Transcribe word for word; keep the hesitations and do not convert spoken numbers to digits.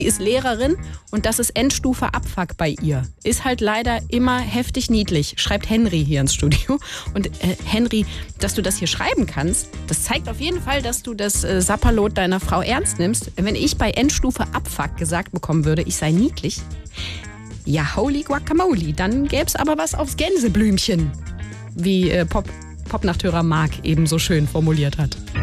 Sie ist Lehrerin und das ist Endstufe Abfuck bei ihr. Ist halt leider immer heftig niedlich, schreibt Henry hier ins Studio. Und äh, Henry, dass du das hier schreiben kannst, das zeigt auf jeden Fall, dass du das äh, Sapperlot deiner Frau ernst nimmst. Wenn ich bei Endstufe Abfuck gesagt bekommen würde, ich sei niedlich, ja, holy guacamole, dann gäb's aber was aufs Gänseblümchen, wie äh, Pop, Popnachthörer Marc eben so schön formuliert hat.